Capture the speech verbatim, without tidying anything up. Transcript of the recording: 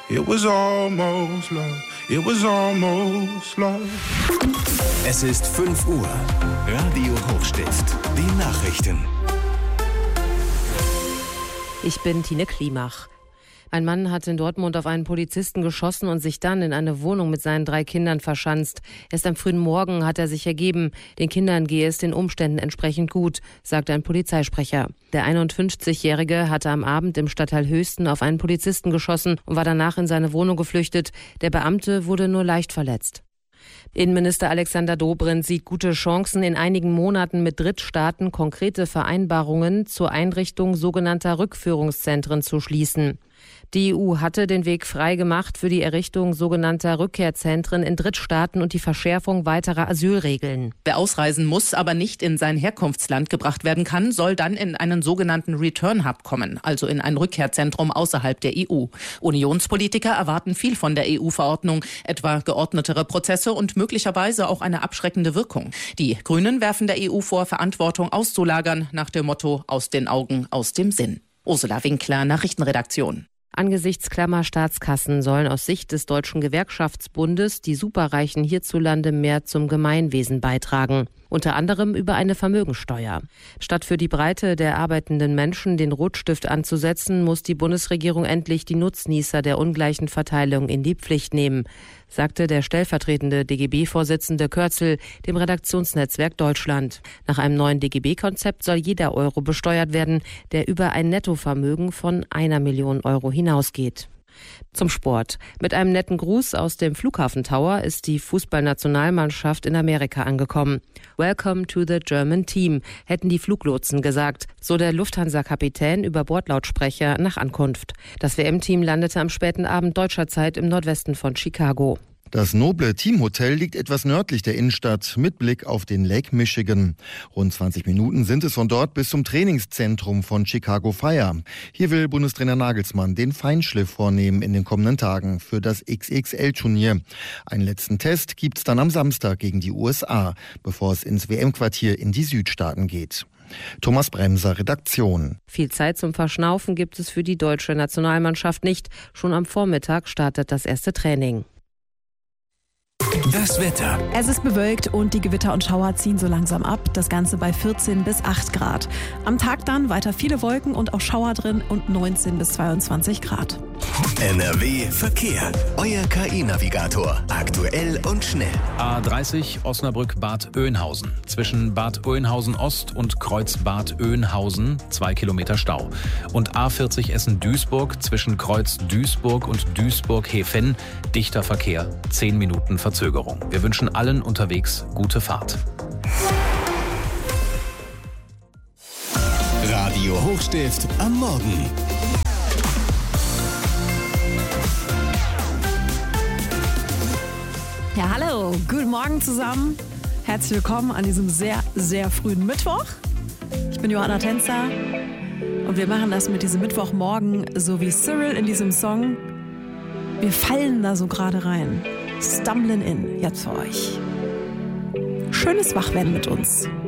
It was almost love. It was almost love. Es ist fünf Uhr. Radio Hochstift. Die Nachrichten. Ich bin Tine Klimach. Ein Mann hat in Dortmund auf einen Polizisten geschossen und sich dann in eine Wohnung mit seinen drei Kindern verschanzt. Erst am frühen Morgen hat er sich ergeben. Den Kindern gehe es den Umständen entsprechend gut, sagte ein Polizeisprecher. Der einundfünfzigjährige hatte am Abend im Stadtteil Höchsten auf einen Polizisten geschossen und war danach in seine Wohnung geflüchtet. Der Beamte wurde nur leicht verletzt. Innenminister Alexander Dobrindt sieht gute Chancen, in einigen Monaten mit Drittstaaten konkrete Vereinbarungen zur Einrichtung sogenannter Rückführungszentren zu schließen. Die E U hatte den Weg frei gemacht für die Errichtung sogenannter Rückkehrzentren in Drittstaaten und die Verschärfung weiterer Asylregeln. Wer ausreisen muss, aber nicht in sein Herkunftsland gebracht werden kann, soll dann in einen sogenannten Return Hub kommen, also in ein Rückkehrzentrum außerhalb der E U. Unionspolitiker erwarten viel von der E U-Verordnung, etwa geordnetere Prozesse und möglicherweise auch eine abschreckende Wirkung. Die Grünen werfen der E U vor, Verantwortung auszulagern, nach dem Motto aus den Augen, aus dem Sinn. Ursula Winkler, Nachrichtenredaktion. Angesichts klammer Staatskassen sollen aus Sicht des Deutschen Gewerkschaftsbundes die Superreichen hierzulande mehr zum Gemeinwesen beitragen. Unter anderem über eine Vermögensteuer. Statt für die Breite der arbeitenden Menschen den Rotstift anzusetzen, muss die Bundesregierung endlich die Nutznießer der ungleichen Verteilung in die Pflicht nehmen, sagte der stellvertretende D G B-Vorsitzende Kürzel dem Redaktionsnetzwerk Deutschland. Nach einem neuen D G B-Konzept soll jeder Euro besteuert werden, der über ein Nettovermögen von einer Million Euro hinausgeht. Zum Sport. Mit einem netten Gruß aus dem Flughafen Tower ist die Fußballnationalmannschaft in Amerika angekommen. Welcome to the German Team, hätten die Fluglotsen gesagt, so der Lufthansa-Kapitän über Bordlautsprecher nach Ankunft. Das W M-Team landete am späten Abend deutscher Zeit im Nordwesten von Chicago. Das noble Teamhotel liegt etwas nördlich der Innenstadt mit Blick auf den Lake Michigan. Rund zwanzig Minuten sind es von dort bis zum Trainingszentrum von Chicago Fire. Hier will Bundestrainer Nagelsmann den Feinschliff vornehmen in den kommenden Tagen für das X X L-Turnier. Einen letzten Test gibt's dann am Samstag gegen die U S A, bevor es ins W M-Quartier in die Südstaaten geht. Thomas Bremser, Redaktion. Viel Zeit zum Verschnaufen gibt es für die deutsche Nationalmannschaft nicht. Schon am Vormittag startet das erste Training. Das Wetter. Es ist bewölkt und die Gewitter und Schauer ziehen so langsam ab. Das Ganze bei vierzehn bis acht Grad. Am Tag dann weiter viele Wolken und auch Schauer drin und neunzehn bis zweiundzwanzig Grad. N R W Verkehr. Euer K I-Navigator. Aktuell und schnell. A dreißig Osnabrück-Bad Oeynhausen. Zwischen Bad Oeynhausen-Ost und Kreuz Bad Oeynhausen zwei Kilometer Stau. Und A vierzig Essen-Duisburg zwischen Kreuz Duisburg und Duisburg-Hefen. Dichter Verkehr, zehn Minuten Verzögerung. Wir wünschen allen unterwegs gute Fahrt. Radio Hochstift am Morgen. Ja, hallo, guten Morgen zusammen. Herzlich willkommen an diesem sehr, sehr frühen Mittwoch. Ich bin Johanna Tänzer und wir machen das mit diesem Mittwochmorgen, so wie Cyril in diesem Song. Wir fallen da so gerade rein. Stumbling in, jetzt für euch. Schönes Wachwerden mit uns.